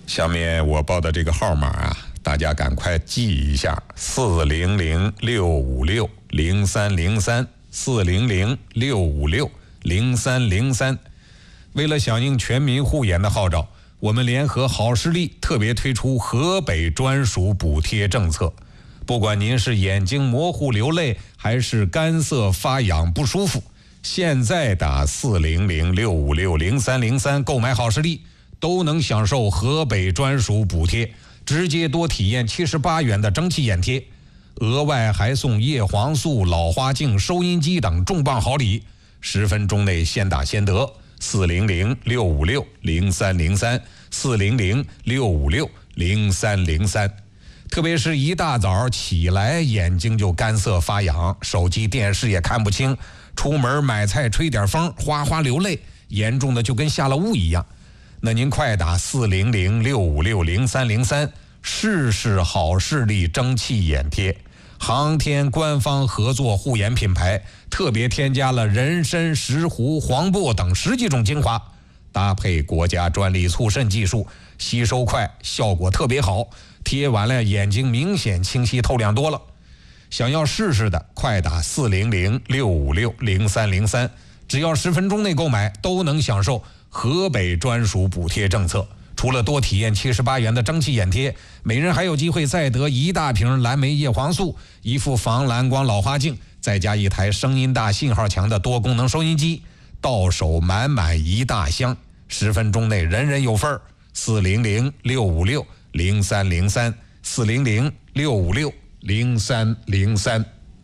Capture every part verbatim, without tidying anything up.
下面我报的这个号码啊，大家赶快记一下：四零零六五六零三零三，四零零六五六零三零三。为了响应全民护眼的号召，我们联合好视力特别推出河北专属补贴政策。不管您是眼睛模糊流泪，还是干涩发痒不舒服，现在打四零零六五六零三零三购买好视力，都能享受河北专属补贴，直接多体验七十八元的蒸汽眼贴，额外还送叶黄素、老花镜、收音机等重磅好礼，十分钟内先打先得。四零零六五六零三零三，四零零六五六零三零三。特别是一大早起来眼睛就干涩发痒，手机电视也看不清，出门买菜吹点风哗哗流泪，严重的就跟下了雾一样。那您快打四零零六五六零三零三，试试好视力蒸汽眼贴。航天官方合作护眼品牌，特别添加了人参、石斛、黄柏等十几种精华，搭配国家专利促渗技术，吸收快，效果特别好，贴完了眼睛明显清晰透亮多了。想要试试的，快打四零零六五六零三零三，只要十分钟内购买，都能享受河北专属补贴政策。除了多体验七十八元的蒸汽眼贴，每人还有机会再得一大瓶蓝莓叶黄素、一副防蓝光老花镜，再加一台声音大、信号强的多功能收音机，到手满满一大箱，十分钟内人人有份儿。四零零六五六零三零三，四零零六五六零三零三。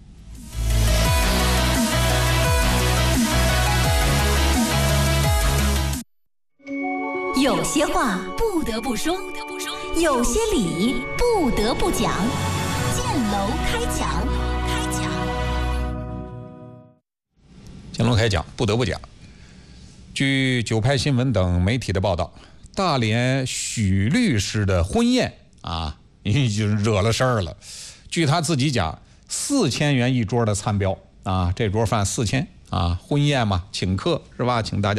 有些话不得不说，有些理不得不讲。建楼开讲， 建楼开讲，不得不讲。据九派新闻等媒体的报道，大连许律师的婚宴啊，已经惹了事儿了。据他自己讲，四千元一桌的餐标啊，这桌饭四千啊，婚宴嘛，请客是吧？请大家。